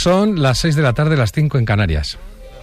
Son las 6 de la tarde, las 5 en Canarias.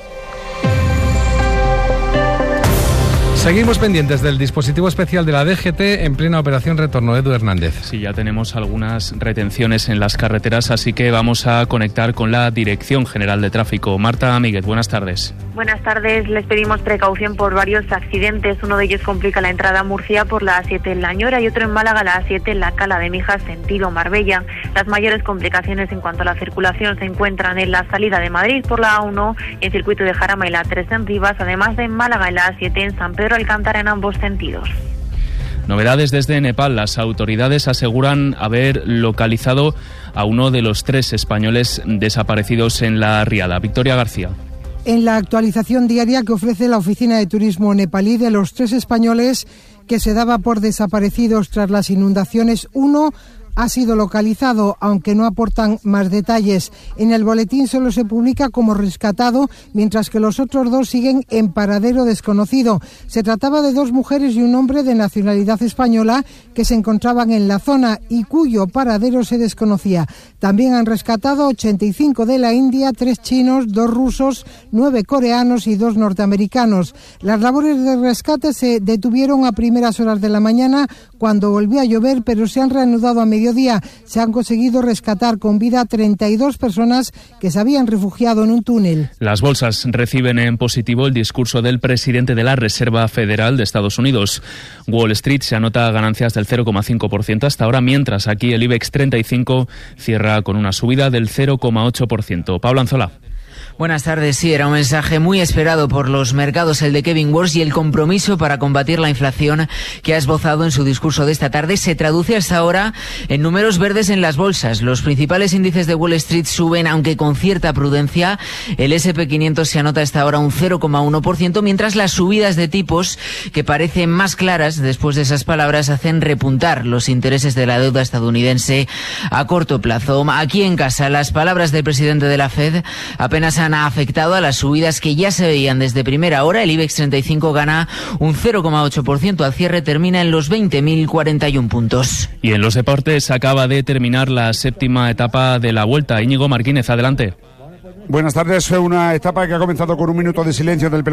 Seguimos pendientes del dispositivo especial de la DGT en plena operación retorno. Edu Hernández. Sí, ya tenemos algunas retenciones en las carreteras, así que vamos a conectar con la Dirección General de Tráfico. Marta Míguez, buenas tardes. Buenas tardes. Les pedimos precaución por varios accidentes. Uno de ellos complica la entrada a Murcia por la A7 en La Ñora y otro en Málaga, la A7 en la Cala de Mijas, sentido Marbella. Las mayores complicaciones en cuanto a la circulación se encuentran en la salida de Madrid por la A1, en circuito de Jarama y la A3 en Rivas, además de en Málaga en la A7 en San Pedro Alcántara en ambos sentidos. Novedades desde Nepal. Las autoridades aseguran haber localizado a uno de los 3 españoles desaparecidos en la riada. Victoria García. En la actualización diaria que ofrece la Oficina de Turismo nepalí, de los 3 españoles que se daba por desaparecidos tras las inundaciones, uno ha sido localizado, aunque no aportan más detalles. En el boletín solo se publica como rescatado, mientras que los otros 2 siguen en paradero desconocido. Se trataba de 2 mujeres y un hombre de nacionalidad española que se encontraban en la zona y cuyo paradero se desconocía. También han rescatado 85 de la India, 3 chinos, 2 rusos, 9 coreanos y 2 norteamericanos. Las labores de rescate se detuvieron a primeras horas de la mañana cuando volvió a llover, pero se han reanudado a mediodía. Se han conseguido rescatar con vida a 32 personas que se habían refugiado en un túnel. Las bolsas reciben en positivo el discurso del presidente de la Reserva Federal de Estados Unidos. Wall Street se anota ganancias del 0,5% hasta ahora, mientras aquí el IBEX 35 cierra con una subida del 0,8%. Pablo Anzola. Buenas tardes. Sí, era un mensaje muy esperado por los mercados, el de Kevin Warsh, y el compromiso para combatir la inflación que ha esbozado en su discurso de esta tarde se traduce hasta ahora en números verdes en las bolsas. Los principales índices de Wall Street suben, aunque con cierta prudencia. El S&P 500 se anota hasta ahora un 0,1%, mientras las subidas de tipos, que parecen más claras después de esas palabras, hacen repuntar los intereses de la deuda estadounidense a corto plazo. Aquí en casa, las palabras del presidente de la Fed apenas han afectado a las subidas que ya se veían desde primera hora. El IBEX 35 gana un 0,8%. Al cierre termina en los 20.041 puntos. Y en los deportes acaba de terminar la 7ª etapa de la Vuelta. Íñigo Martínez, adelante. Buenas tardes. Una etapa que ha comenzado con un minuto de silencio del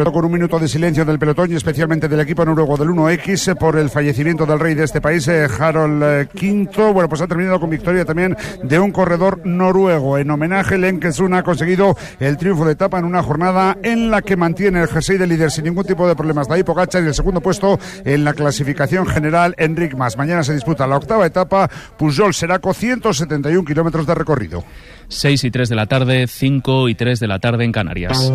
pelotón, y especialmente del equipo noruego del 1X por el fallecimiento del rey de este país, Harald V. Bueno, pues ha terminado con victoria también de un corredor noruego. En homenaje, Lenkesund ha conseguido el triunfo de etapa en una jornada en la que mantiene el jersey de líder sin ningún tipo de problemas. Tadej Pogačar, y el segundo puesto en la clasificación general, Enric Mas. Mañana se disputa la 8ª etapa, Pujol-Seraco, 171 kilómetros de recorrido. 6 y 3 de la tarde, 5 y 3 de la tarde en Canàries.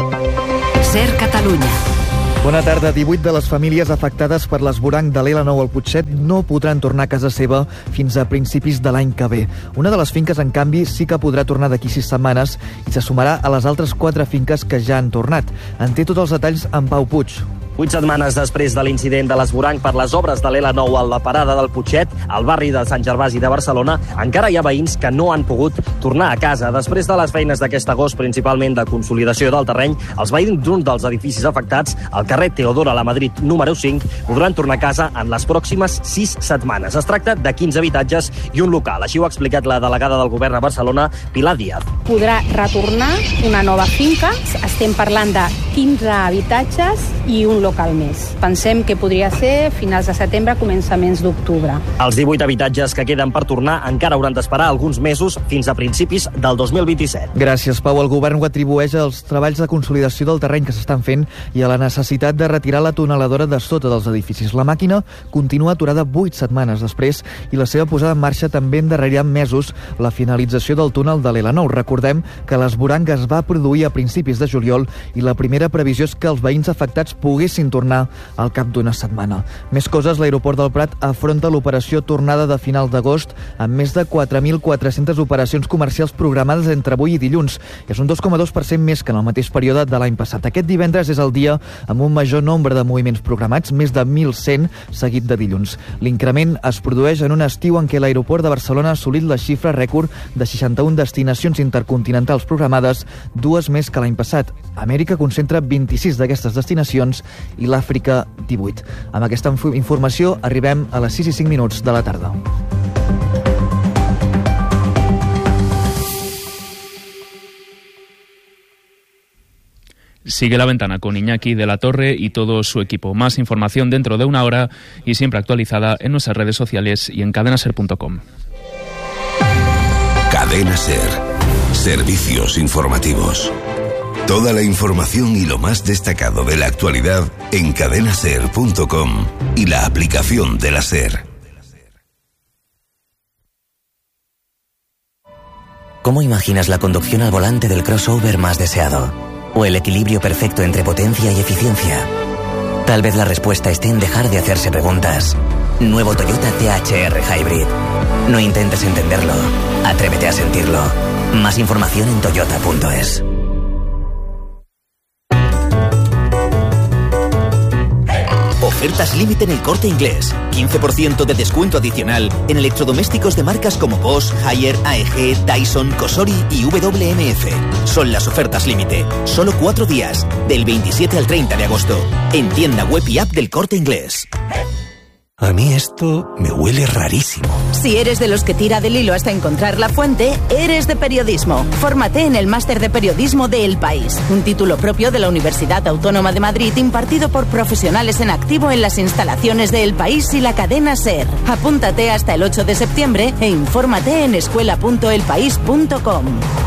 Ser Catalunya. Bona tarda. 18 de les famílies afectades per l'esvoranc de l'L9 al Putxet no podran tornar a casa seva fins a principis de l'any que ve. Una de les finques, en canvi, sí que podrà tornar d'aquí 6 setmanes i se sumarà a les altres 4 finques que ja han tornat. En té tots els detalls en Pau Puig. 8 setmanes després de l'incident de l'esvoranc per les obres de l'L9 a la parada del Putxet, al barri de Sant Gervasi de Barcelona, encara hi ha veïns que no han pogut tornar a casa. Després de les feines d'aquest agost, principalment de consolidació del terreny, els veïns d'un dels edificis afectats, al carrer Teodora la Madrid número 5, podran tornar a casa en les pròximes 6 setmanes. Es tracta de 15 habitatges i un local. Així ho ha explicat la delegada del govern a Barcelona, Pilar Díaz. Podrà retornar una nova finca. Estem parlant de 15 habitatges i un local més. Pensem que podria ser finals de setembre, començaments d'octubre. Els 18 habitatges que queden per tornar encara hauran d'esperar alguns mesos fins a principis del 2027. Gràcies, Pau. El govern ho atribueix als treballs de consolidació del terreny que s'estan fent i a la necessitat de retirar la tuneladora de sota dels edificis. La màquina continua aturada 8 setmanes després i la seva posada en marxa també endarrerirà mesos la finalització del túnel de l'L9. Recordem que l'esvoranc es va produir a principis de juliol i la primera previsió és que els veïns afectats poguessin tornar al cap d'una setmana. Més coses, l'aeroport del Prat afronta l'operació tornada de final d'agost amb més de 4.400 operacions comercials programades entre avui i dilluns. És un 2,2% més que en el mateix període de l'any passat. Aquest divendres és el dia amb un major nombre de moviments programats, més de 1.100 seguit de dilluns. L'increment es produeix en un estiu en què l'aeroport de Barcelona ha assolit la xifra rècord de 61 destinacions intercontinentals programades, 2 més que l'any passat. Amèrica concentra 26 d'aquestes destinacions i l'Àfrica 18. Amb aquesta informació arribem a les 6 i 5 minuts de la tarda. Sigue La Ventana con Iñaki de la Torre y todo su equipo. Más información dentro de una hora y siempre actualizada en nuestras redes sociales y en cadenaser.com. Cadena Ser. Servicios informativos. Toda la información y lo más destacado de la actualidad en cadenaser.com y la aplicación de la Ser. ¿Cómo imaginas la conducción al volante del crossover más deseado? ¿O el equilibrio perfecto entre potencia y eficiencia? Tal vez la respuesta esté en dejar de hacerse preguntas. Nuevo Toyota THR Hybrid. No intentes entenderlo, atrévete a sentirlo. Más información en toyota.es. Ofertas límite en El Corte Inglés. 15% de descuento adicional en electrodomésticos de marcas como Bosch, Haier, AEG, Dyson, Cosori y WMF. Son las ofertas límite. Solo 4 días, del 27 al 30 de agosto. En tienda web y app del Corte Inglés. A mí esto me huele rarísimo. Si eres de los que tira del hilo hasta encontrar la fuente, eres de periodismo. Fórmate en el Máster de Periodismo de El País, un título propio de la Universidad Autónoma de Madrid impartido por profesionales en activo en las instalaciones de El País y la cadena SER. Apúntate hasta el 8 de septiembre e infórmate en escuela.elpaís.com.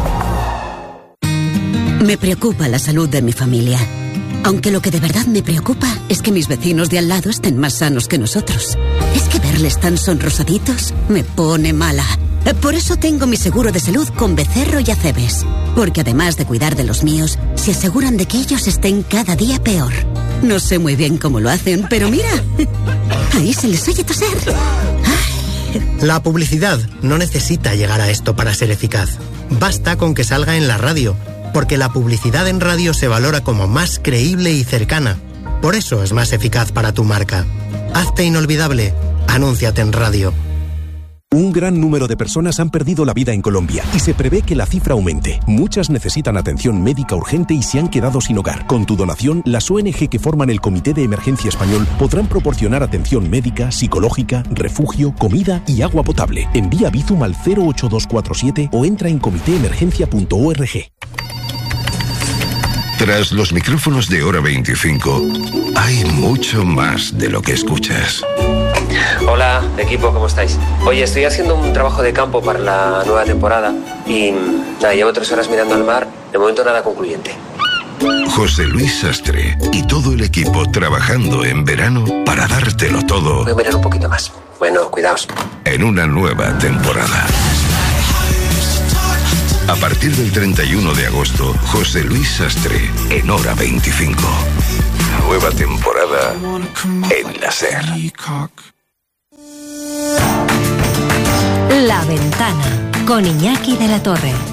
Me preocupa la salud de mi familia. Aunque lo que de verdad me preocupa es que mis vecinos de al lado estén más sanos que nosotros. Es que verles tan sonrosaditos me pone mala. Por eso tengo mi seguro de salud con Becerro y Acebes. Porque además de cuidar de los míos, se aseguran de que ellos estén cada día peor. No sé muy bien cómo lo hacen, pero mira, ahí se les oye toser. La publicidad no necesita llegar a esto para ser eficaz. Basta con que salga en la radio, porque la publicidad en radio se valora como más creíble y cercana. Por eso es más eficaz para tu marca. Hazte inolvidable. Anúnciate en radio. Un gran número de personas han perdido la vida en Colombia y se prevé que la cifra aumente. Muchas necesitan atención médica urgente y se han quedado sin hogar. Con tu donación, las ONG que forman el Comité de Emergencia Español podrán proporcionar atención médica, psicológica, refugio, comida y agua potable. Envía Bizum al 08247 o entra en comitéemergencia.org. Tras los micrófonos de Hora 25, hay mucho más de lo que escuchas. Hola, equipo, ¿cómo estáis? Oye, estoy haciendo un trabajo de campo para la nueva temporada y llevo 3 horas mirando al mar, de momento nada concluyente. José Luis Sastre y todo el equipo trabajando en verano para dártelo todo. Voy a mirar un poquito más. Bueno, cuidaos. En una nueva temporada. A partir del 31 de agosto, José Luis Sastre en Hora 25. Nueva temporada en la SER. La Ventana con Iñaki de la Torre.